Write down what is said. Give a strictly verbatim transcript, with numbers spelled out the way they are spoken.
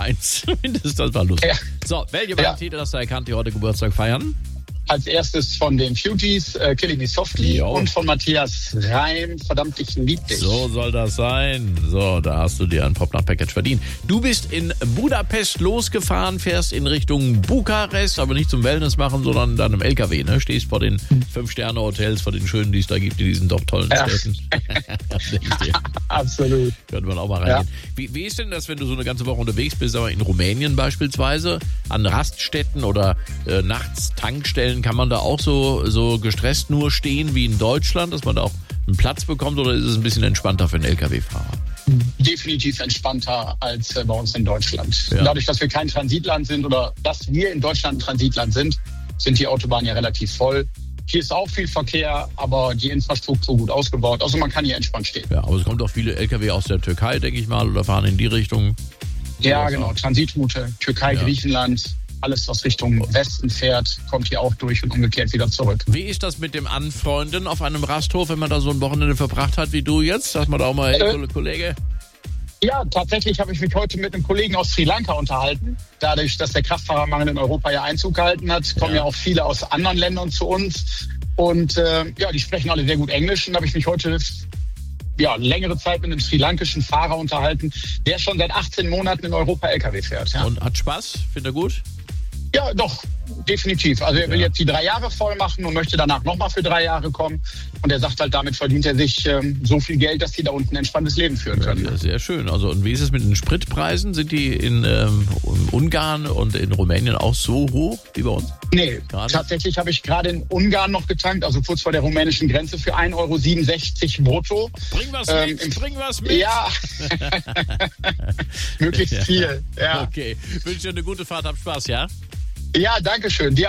eins. Mindestens, das war lustig. Ja. So, welche beiden Ja. Titel hast du erkannt, die heute Geburtstag feiern? Als erstes von den Fugees, äh, Killing Me Softly, Jo. und von Matthias Reim, Verdammt, ich lieb dich. So soll das sein. So, da hast du dir ein Pop-Nacht-Package verdient. Du bist in Budapest losgefahren, fährst in Richtung Bukarest, aber nicht zum Wellness machen, sondern dann im L K W, ne? Stehst vor den Fünf-Sterne-Hotels, vor den schönen, die es da gibt, in diesen doch tollen Ja. Städten. Denkst du, Absolut. könnte man auch mal reingehen. Wie, wie ist denn das, wenn du so eine ganze Woche unterwegs bist, aber in Rumänien beispielsweise, an Raststätten oder äh, nachts Tankstellen, kann man da auch so, so gestresst nur stehen wie in Deutschland, dass man da auch einen Platz bekommt, oder ist es ein bisschen entspannter für einen L K W-Fahrer? Definitiv entspannter als äh, bei uns in Deutschland. Ja. Dadurch, dass wir kein Transitland sind oder dass wir in Deutschland ein Transitland sind, sind die Autobahnen ja relativ voll. Hier ist auch viel Verkehr, aber die Infrastruktur gut ausgebaut. Also man kann hier entspannt stehen. Ja, aber es kommt auch viele L K W aus der Türkei, denke ich mal, oder fahren in die Richtung. Ja, Sowas genau. auch. Transitroute, Türkei, Ja. Griechenland, alles, was Richtung Westen fährt, kommt hier auch durch und umgekehrt wieder zurück. Wie ist das mit dem Anfreunden auf einem Rasthof, wenn man da so ein Wochenende verbracht hat wie du jetzt? Sagt man da auch mal, hey, Äh. Kollege? Ja, tatsächlich habe ich mich heute mit einem Kollegen aus Sri Lanka unterhalten. Dadurch, dass der Kraftfahrermangel in Europa ja Einzug gehalten hat, kommen Ja. ja auch viele aus anderen Ländern zu uns. Und äh, ja, die sprechen alle sehr gut Englisch. Und da habe ich mich heute ja, längere Zeit mit einem sri lankischen Fahrer unterhalten, der schon seit achtzehn Monaten in Europa L K W fährt. Ja, Und hat Spaß? Findet er gut? ja doch, definitiv. Also er will Ja. jetzt die drei Jahre voll machen und möchte danach nochmal für drei Jahre kommen. Und er sagt halt, damit verdient er sich ähm, so viel Geld, dass die da unten ein entspanntes Leben führen können. Ja, sehr schön. Also, und wie ist es mit den Spritpreisen? Sind die in ähm, Ungarn und in Rumänien auch so hoch wie bei uns? Nee, Gar nicht? tatsächlich habe ich gerade in Ungarn noch getankt, also kurz vor der rumänischen Grenze, für ein Euro siebenundsechzig brutto. Bring was Ähm, mit, im- bring was mit. Ja, möglichst Ja. viel. Ja, Okay, wünsche dir eine gute Fahrt, hab Spaß, ja? ja, danke schön. Dir